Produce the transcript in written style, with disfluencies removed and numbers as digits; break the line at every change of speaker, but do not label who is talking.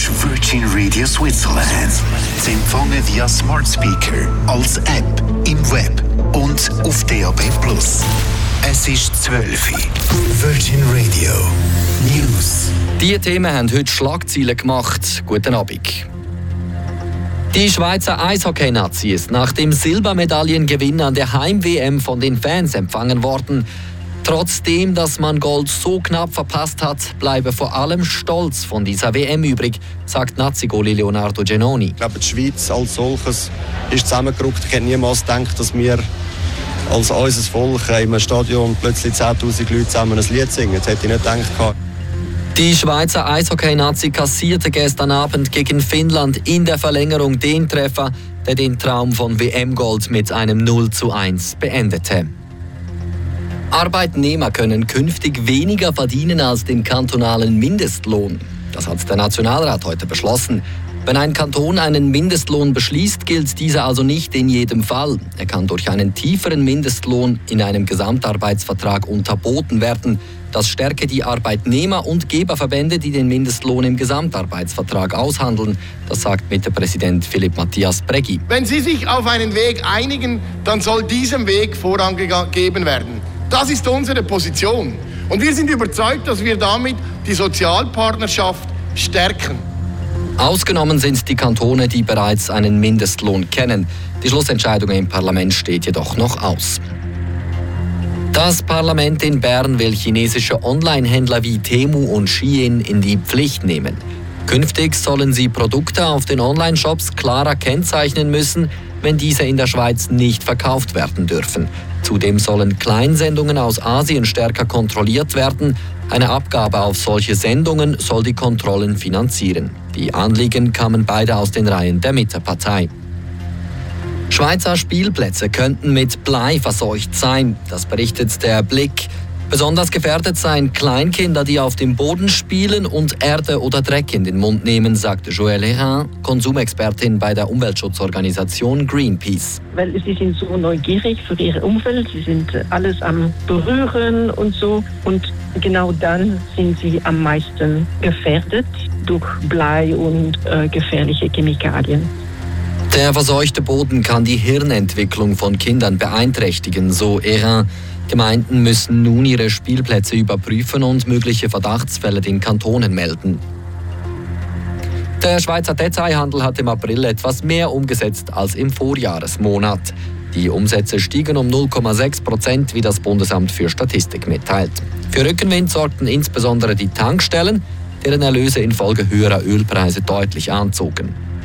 ist Virgin Radio Switzerland. Sie empfangen via Smart Speaker, als App, im Web und auf DAB+. Es ist 12 Uhr. Virgin Radio News.
Diese Themen haben heute Schlagzeilen gemacht. Guten Abend. Die Schweizer Eishockey-Nazi ist nach dem Silbermedaillengewinn an der Heim-WM von den Fans empfangen worden. Trotzdem, dass man Gold so knapp verpasst hat, bleibe vor allem Stolz von dieser WM übrig, sagt Nazi-Goalie Leonardo Genoni.
Ich glaube, die Schweiz als solches ist zusammengerückt. Ich hätte niemals gedacht, dass wir als unser Volk in einem Stadion plötzlich 10'000 Leute zusammen ein Lied singen. Das hätte ich nicht gedacht.
Die Schweizer Eishockey-Nazi kassierte gestern Abend gegen Finnland in der Verlängerung den Treffer, der den Traum von WM-Gold mit einem 0:1 beendete. Arbeitnehmer können künftig weniger verdienen als den kantonalen Mindestlohn. Das hat der Nationalrat heute beschlossen. Wenn ein Kanton einen Mindestlohn beschließt, gilt dieser also nicht in jedem Fall. Er kann durch einen tieferen Mindestlohn in einem Gesamtarbeitsvertrag unterboten werden. Das stärke die Arbeitnehmer- und Geberverbände, die den Mindestlohn im Gesamtarbeitsvertrag aushandeln. Das sagt Mitte-Präsident Philipp Matthias Breggi.
Wenn Sie sich auf einen Weg einigen, dann soll diesem Weg Vorrang gegeben werden. Das ist unsere Position. Und wir sind überzeugt, dass wir damit die Sozialpartnerschaft stärken.
Ausgenommen sind die Kantone, die bereits einen Mindestlohn kennen. Die Schlussentscheidung im Parlament steht jedoch noch aus. Das Parlament in Bern will chinesische Online-Händler wie Temu und Shein in die Pflicht nehmen. Künftig sollen sie Produkte auf den Online-Shops klarer kennzeichnen müssen, wenn diese in der Schweiz nicht verkauft werden dürfen. Zudem sollen Kleinsendungen aus Asien stärker kontrolliert werden. Eine Abgabe auf solche Sendungen soll die Kontrollen finanzieren. Die Anliegen kamen beide aus den Reihen der Mittepartei. Schweizer Spielplätze könnten mit Blei verseucht sein, das berichtet der Blick. Besonders gefährdet seien Kleinkinder, die auf dem Boden spielen und Erde oder Dreck in den Mund nehmen, sagte Joëlle Hérin, Konsumexpertin bei der Umweltschutzorganisation Greenpeace.
Weil sie sind so neugierig für ihr Umfeld, sie sind alles am Berühren und so. Und genau dann sind sie am meisten gefährdet durch Blei und gefährliche Chemikalien.
Der verseuchte Boden kann die Hirnentwicklung von Kindern beeinträchtigen, so Hérin. Gemeinden müssen nun ihre Spielplätze überprüfen und mögliche Verdachtsfälle den Kantonen melden. Der Schweizer Detailhandel hat im April etwas mehr umgesetzt als im Vorjahresmonat. Die Umsätze stiegen um 0,6%, wie das Bundesamt für Statistik mitteilt. Für Rückenwind sorgten insbesondere die Tankstellen, deren Erlöse infolge höherer Ölpreise deutlich anzogen.